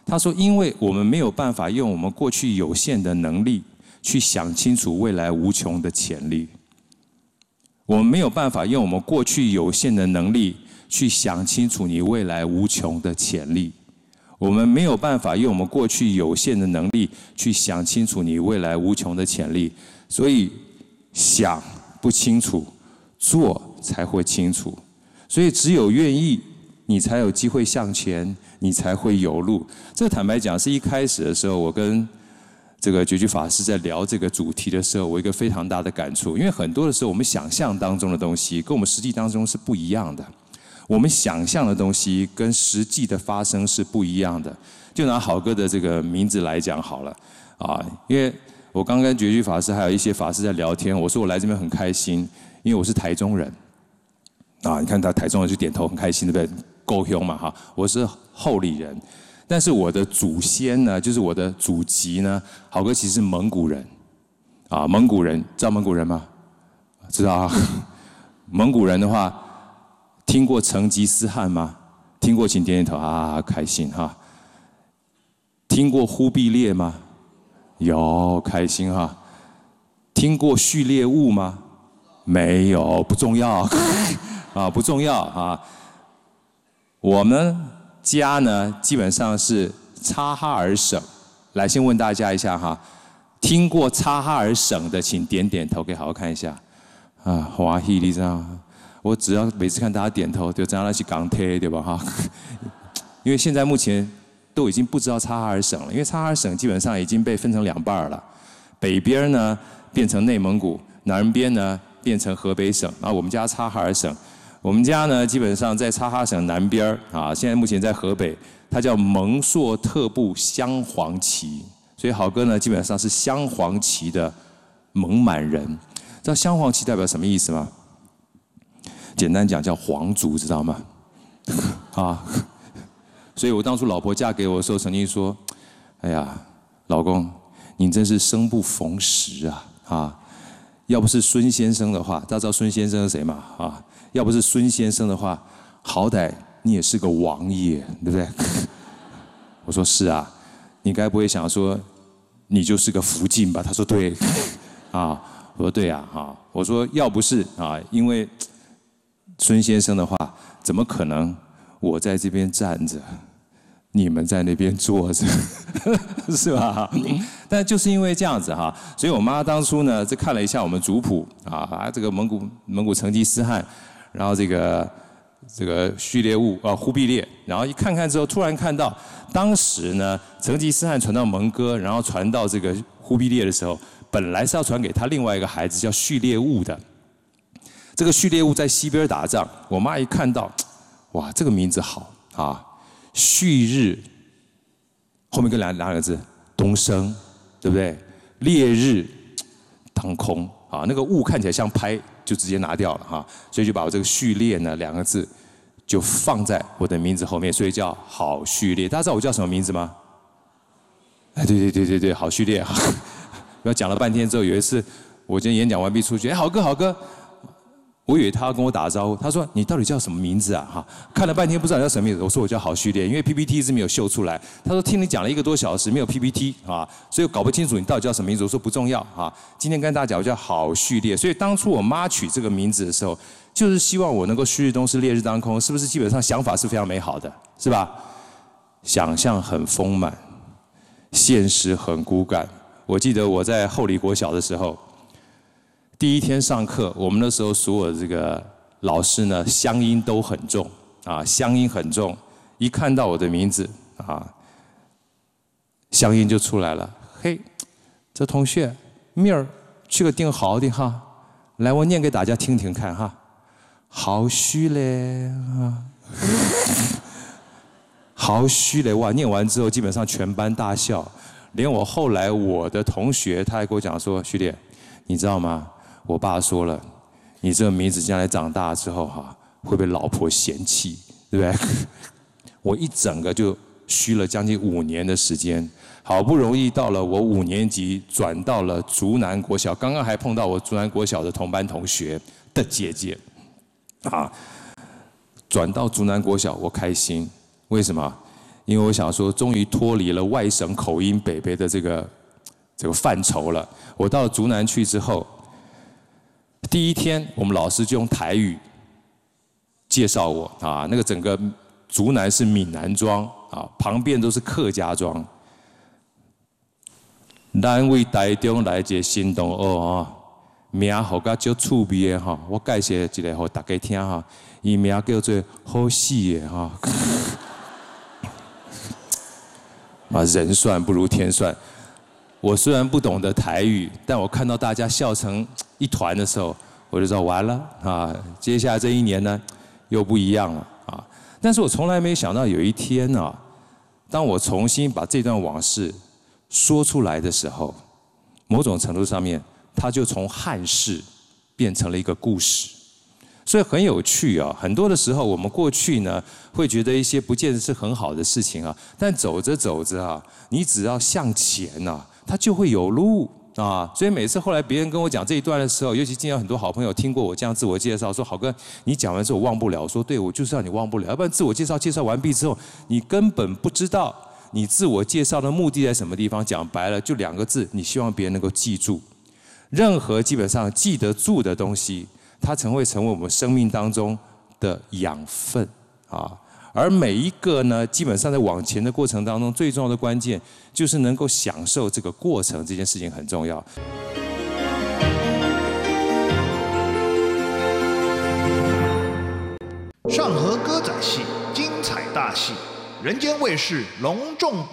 他说，因为我们没有办法用我们过去有限的能力去想清楚未来无穷的潜力。我们没有办法用我们过去有限的能力去想清楚你未来无穷的潜力。我们没有办法用我们过去有限的能力去想清楚你未来无穷的潜力。所以想不清楚，做才会清楚。所以只有愿意，你才有机会向前，你才会有路。这个坦白讲，是一开始的时候，我跟这个觉居法师在聊这个主题的时候，我一个非常大的感触。因为很多的时候，我们想象当中的东西，跟我们实际当中是不一样的。我们想象的东西跟实际的发生是不一样的。就拿好哥的这个名字来讲好了，因为我刚跟觉居法师还有一些法师在聊天，我说我来这边很开心，因为我是台中人。你看他台中人就点头很开心，对不对？够凶嘛哈！我是后里人。但是我的祖先呢，就是我的祖籍呢，好哥其实是蒙古人，蒙古人知道蒙古人吗？知道啊。蒙古人的话，听过成吉思汗吗？听过请点点头开心哈。听过忽必烈吗？有，开心哈。听过序列物吗？没有，不重要不重要我们家呢，基本上是察哈尔省。来，先问大家一下哈，听过察哈尔省的，请点点头，给好好看一下。华裔，你知道？我只要每次看大家点头，就知道那是港铁，对吧？哈，因为现在目前都已经不知道察哈尔省了，因为察哈尔省基本上已经被分成2半了，北边呢变成内蒙古，南边呢变成河北省。然后我们家察哈尔省。我们家呢，基本上在察哈尔省南边现在目前在河北，它叫蒙朔特部镶黄旗，所以好哥呢，基本上是镶黄旗的蒙满人。知道镶黄旗代表什么意思吗？简单讲叫皇族，知道吗？所以我当初老婆嫁给我的时候，曾经说：“哎呀，老公，你真是生不逢时啊！要不是孙先生的话，大家知道孙先生是谁吗？要不是孙先生的话，好歹你也是个王爷，对不对？”我说是啊，你该不会想说你就是个福晋吧？他说对，我说对啊，我说要不是因为孙先生的话，怎么可能我在这边站着，你们在那边坐着，是吧？但就是因为这样子所以我妈当初呢，看了一下我们族谱这个蒙古成吉思汗。然后这个序列物忽必烈，然后一看之后，突然看到当时呢，成吉思汗传到蒙哥，然后传到这个忽必烈的时候，本来是要传给他另外一个孩子叫序列物的。这个序列物在西边打仗，我妈一看到，哇，这个名字好旭日后面跟两个字东升，对不对？烈日当空那个物看起来像拍。就直接拿掉了所以就把我这个序列呢2个字就放在我的名字后面，所以叫好序列。大家知道我叫什么名字吗？对，好序列不要讲了半天之后，有一次我今天演讲完毕出去，好哥，我以为他要跟我打招呼，他说你到底叫什么名字看了半天不知道你叫什么名字，我说我叫好序列，因为 PPT 一直没有秀出来。他说听你讲了1个多小时没有 PPT 所以搞不清楚你到底叫什么名字。我说不重要今天跟大家讲我叫好序列。所以当初我妈取这个名字的时候，就是希望我能够旭日东升，烈日当空，是不是基本上想法是非常美好的，是吧？想象很丰满，现实很骨感。我记得我在后里国小的时候。第一天上课，我们那时候所有的这个老师呢，乡音都很重乡音很重。一看到我的名字乡音就出来了。嘿，这同学，明儿取个顶好的来我念给大家听听看好序列好序列，哇！念完之后，基本上全班大笑，连我后来我的同学他还跟我讲说：“序列，你知道吗？我爸说了，你这个名字将来长大之后会被老婆嫌弃，对不对？”我一整个就虚了将近5年的时间，好不容易到了我5年级，转到了竹南国小，刚刚还碰到我竹南国小的同班同学的姐姐，转到竹南国小，我开心，为什么？ 因为我想说，终于脱离了外省口音北北的这个范畴了。我到了竹南去之后，第一天我们老师就用台语介绍我啊，那个整个竹南是闽南庄啊，旁边都是客家庄。咱为台中来一个新同学啊，名好甲足趣味的哈，我介绍一个给大家听哈，伊名叫做好死的哈。啊，人算不如天算。我虽然不懂得台语，但我看到大家笑成一团的时候，我就知道完了啊！接下来这一年呢，又不一样了啊！但是我从来没想到有一天呢，当我重新把这段往事说出来的时候，某种程度上面，它就从憾事变成了一个故事。所以很有趣啊！很多的时候，我们过去呢会觉得一些不见得是很好的事情啊，但走着走着啊，你只要向前啊，它就会有路啊。所以每次后来别人跟我讲这一段的时候，尤其见到很多好朋友听过我这样自我介绍，说好哥，你讲完之后我忘不了。我说对，我就是让你忘不了，要不然自我介绍介绍完毕之后，你根本不知道你自我介绍的目的在什么地方。讲白了，就2个字，你希望别人能够记住。任何基本上记得住的东西，它曾会成为我们生命当中的养分啊。而每一个呢，基本上在往前的过程当中，最重要的关键就是能够享受这个过程，这件事情很重要。 上河歌仔戏精彩大戏，人间卫视隆重